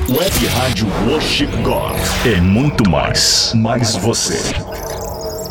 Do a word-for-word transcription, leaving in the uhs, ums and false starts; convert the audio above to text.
Web Rádio Worship God. É muito mais, mais você.